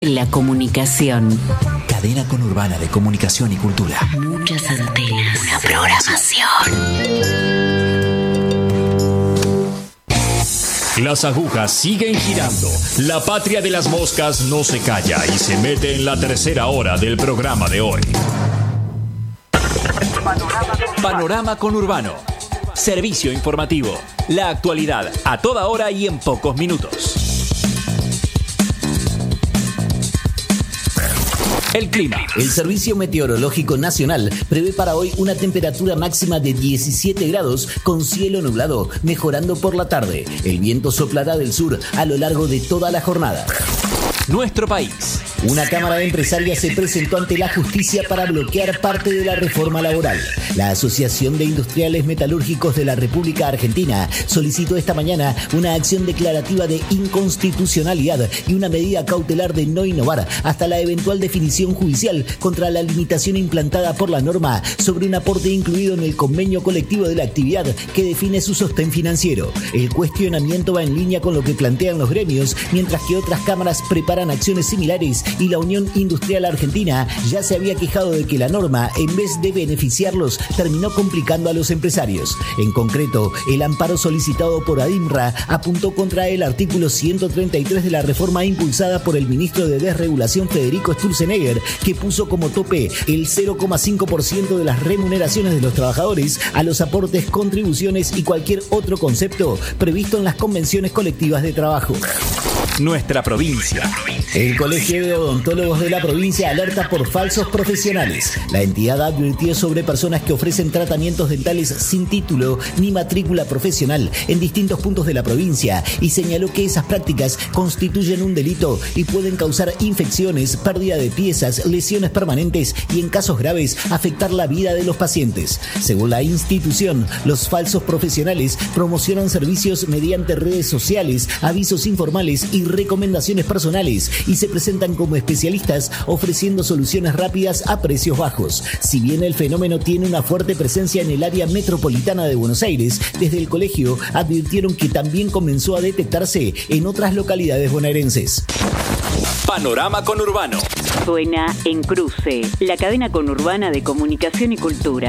La comunicación. Cadena conurbana de comunicación y cultura. Muchas antenas. Una programación. Las agujas siguen girando. La patria de las moscas no se calla y se mete en la tercera hora del programa de hoy. Panorama conurbano. Servicio informativo. La actualidad a toda hora y en pocos minutos. El clima. El Servicio Meteorológico Nacional prevé para hoy una temperatura máxima de 17 grados con cielo nublado, mejorando por la tarde. El viento soplará del sur a lo largo de toda la jornada. Nuestro país. Una cámara de empresarias se presentó ante la justicia para bloquear parte de la reforma laboral. La Asociación de Industriales Metalúrgicos de la República Argentina solicitó esta mañana una acción declarativa de inconstitucionalidad y una medida cautelar de no innovar hasta la eventual definición judicial contra la limitación implantada por la norma sobre un aporte incluido en el convenio colectivo de la actividad que define su sostén financiero. El cuestionamiento va en línea con lo que plantean los gremios, mientras que otras cámaras preparan acciones similares y la Unión Industrial Argentina ya se había quejado de que la norma, en vez de beneficiarlos, terminó complicando a los empresarios. En concreto, el amparo solicitado por ADIMRA apuntó contra el artículo 133 de la reforma impulsada por el ministro de Desregulación Federico Sturzenegger, que puso como tope el 0,5% de las remuneraciones de los trabajadores a los aportes, contribuciones y cualquier otro concepto previsto en las convenciones colectivas de trabajo. Nuestra provincia. El Colegio de Odontólogos de la provincia alerta por falsos profesionales. La entidad advirtió sobre personas que ofrecen tratamientos dentales sin título ni matrícula profesional en distintos puntos de la provincia y señaló que esas prácticas constituyen un delito y pueden causar infecciones, pérdida de piezas, lesiones permanentes y, en casos graves, afectar la vida de los pacientes. Según la institución, los falsos profesionales promocionan servicios mediante redes sociales, avisos informales y recomendaciones personales y se presentan como especialistas ofreciendo soluciones rápidas a precios bajos. Si bien el fenómeno tiene una fuerte presencia en el área metropolitana de Buenos Aires, desde el colegio advirtieron que también comenzó a detectarse en otras localidades bonaerenses. Panorama conurbano. Suena en Cruce, la cadena conurbana de comunicación y cultura.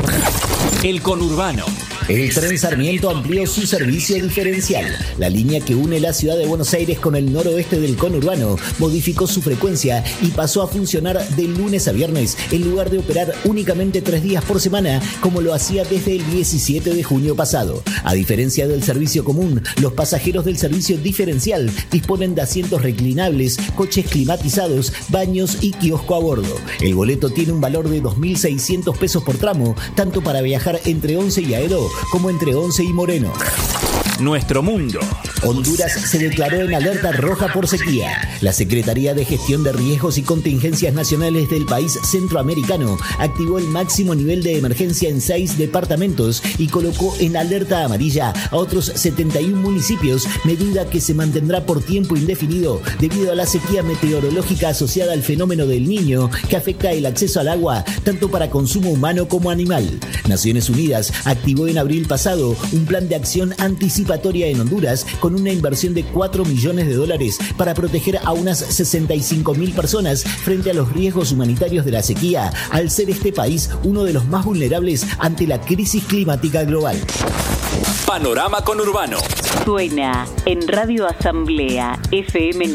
El conurbano. El Tren Sarmiento amplió su servicio diferencial. La línea que une la ciudad de Buenos Aires con el noroeste del conurbano modificó su frecuencia y pasó a funcionar de lunes a viernes en lugar de operar únicamente 3 días por semana como lo hacía desde el 17 de junio pasado. A diferencia del servicio común, los pasajeros del servicio diferencial disponen de asientos reclinables, coches climatizados, baños y kiosco a bordo. El boleto tiene un valor de 2.600 pesos por tramo, tanto para viajar entre Once y Aedo como entre Once y Moreno. Nuestro mundo. Honduras se declaró en alerta roja por sequía. La Secretaría de Gestión de Riesgos y Contingencias Nacionales del país centroamericano activó el máximo nivel de emergencia en 6 departamentos y colocó en alerta amarilla a otros 71 municipios, medida que se mantendrá por tiempo indefinido debido a la sequía meteorológica asociada al fenómeno del Niño, que afecta el acceso al agua tanto para consumo humano como animal. Naciones Unidas activó en abril pasado un plan de acción anticipatoria en Honduras con una inversión de $4 millones para proteger a unas 65.000 personas frente a los riesgos humanitarios de la sequía, al ser este país uno de los más vulnerables ante la crisis climática global. Panorama conurbano. Suena en Radio Asamblea FM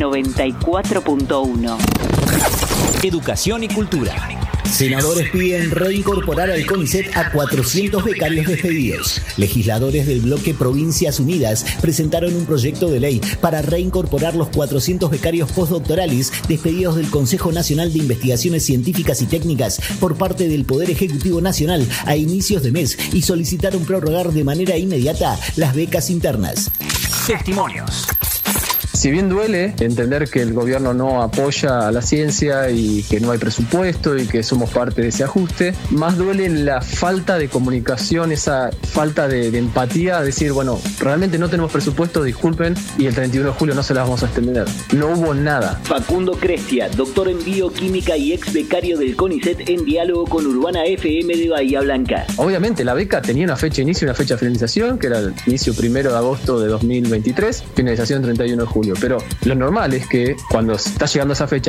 94.1. Educación y cultura. Senadores piden reincorporar al CONICET a 400 becarios despedidos. Legisladores del bloque Provincias Unidas presentaron un proyecto de ley para reincorporar los 400 becarios postdoctorales despedidos del Consejo Nacional de Investigaciones Científicas y Técnicas por parte del Poder Ejecutivo Nacional a inicios de mes y solicitaron prorrogar de manera inmediata las becas internas. Testimonios. Si bien duele entender que el gobierno no apoya a la ciencia y que no hay presupuesto y que somos parte de ese ajuste, más duele la falta de comunicación, esa falta de empatía, decir, bueno, realmente no tenemos presupuesto, disculpen, y el 31 de julio no se las vamos a extender. No hubo nada. Facundo Crestia, doctor en bioquímica y ex becario del CONICET, en diálogo con Urbana FM de Bahía Blanca. Obviamente la beca tenía una fecha de inicio y una fecha de finalización, que era el inicio 1 de agosto de 2023, finalización 31 de julio. Pero lo normal es que cuando está llegando esa fecha